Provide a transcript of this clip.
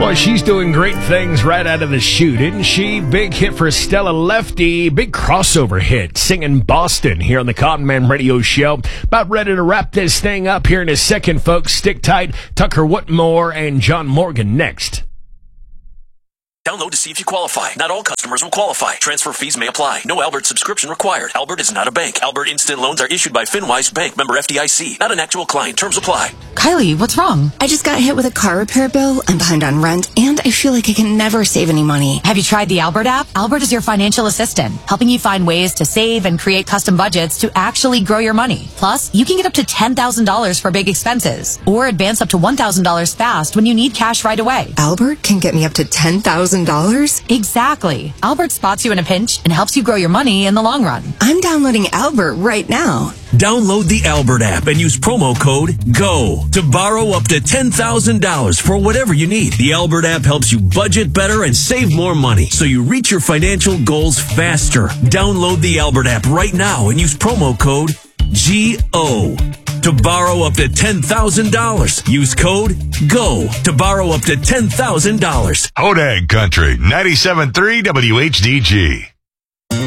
Well, she's doing great things right out of the chute, isn't she? Big hit for Stella Lefty. Big crossover hit, singing Boston here on the Cotton Man Radio Show. About ready to wrap this thing up here in a second, folks. Stick tight. Tucker Whitmore and John Morgan next. Download to see if you qualify. Not all customers will qualify. Transfer fees may apply. No Albert subscription required. Albert is not a bank. Albert Instant Loans are issued by FinWise Bank, member FDIC. Not an actual client. Terms apply. Kylie, what's wrong? I just got hit with a car repair bill. I'm behind on rent, and I feel like I can never save any money. Have you tried the Albert app? Albert is your financial assistant, helping you find ways to save and create custom budgets to actually grow your money. Plus, you can get up to $10,000 for big expenses, or advance up to $1,000 fast when you need cash right away. Albert can get me up to $10,000? Exactly. Albert spots you in a pinch and helps you grow your money in the long run. I'm downloading Albert right now. Download the Albert app and use promo code GO to borrow up to $10,000 for whatever you need. The Albert app helps you budget better and save more money so you reach your financial goals faster. Download the Albert app right now and use promo code GO to borrow up to $10,000. Use code GO to borrow up to $10,000. Hodag Country, 97.3 WHDG.